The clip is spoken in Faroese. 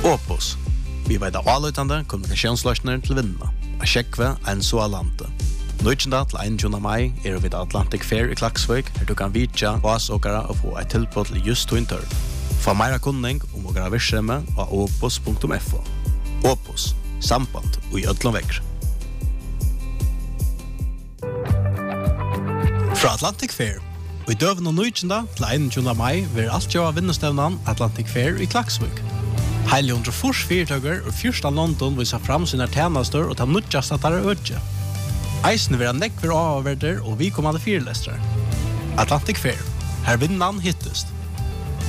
Opus. Vi vet av avløytende kommunikasjonsløsninger til vinnene. A sjekve en så alante. 19. til 21. mai er vi Atlantic Fair i Klaksvik, her du kan vitja vasåkere og få et tilbud til just din tør. Få meira kunning om å gjøre virksomhet av opus.fo. Opus. Samband og i ødlom vekk. Fra Atlantic Fair. Og i døven og 19. til 21. mai vil alt gjøre vinnestevnen Atlantic Fair i Klaksvik. Heile 104 fyrtøkker og fyrsta London viser fram sine tjenester og ta nødjast at det er ødje. Eisen vil ha nekver avverder og vi kommande fyrlestere. Atlantic Fair. Her vinnan hittest.